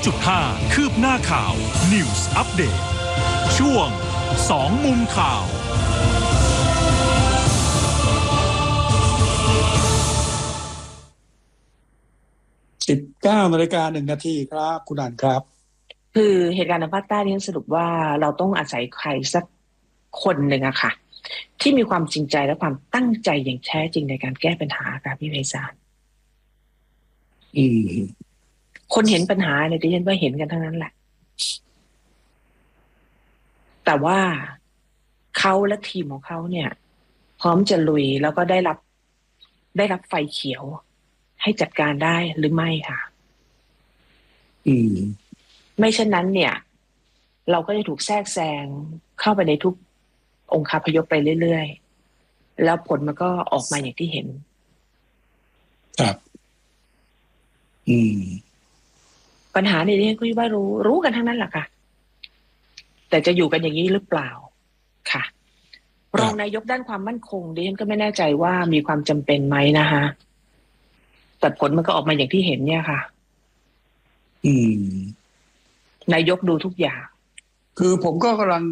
105.5 คืบหน้าข่าว News Update ช่วง2มุมข่าว 19:01 น.ครับคุณอ่านครับคือเหตุการณ์ในภาคใต้นี้สรุปว่าเราต้องอาศัยใครสักคนหนึ่งอะค่ะที่มีความจริงใจและความตั้งใจอย่างแท้จริงในการแก้ปัญหาค่ะพี่ไพศาลคนเห็นปัญหาเนี่ยดิฉันว่าเห็นกันทั้งนั้นแหละแต่ว่าเขาและทีมของเขาเนี่ยพร้อมจะลุยแล้วก็ได้รับไฟเขียวให้จัดการได้หรือไม่ค่ะไม่เช่นนั้นเนี่ยเราก็จะถูกแทรกแซงเข้าไปในทุกองค์คาพยพไปเรื่อยๆแล้วผลมันก็ออกมาอย่างที่เห็นครับปัญหาในนี้ก็ว่ารู้กันทั้งนั้นแหละค่ะแต่จะอยู่กันอย่างนี้หรือเปล่าค่ะรองนายกด้านความมั่นคงดิฉันก็ไม่แน่ใจว่ามีความจำเป็นไหมนะคะแต่ผลมันก็ออกมาอย่างที่เห็นเนี่ยค่ะนายกดูทุกอย่างคือผมก็กำลัง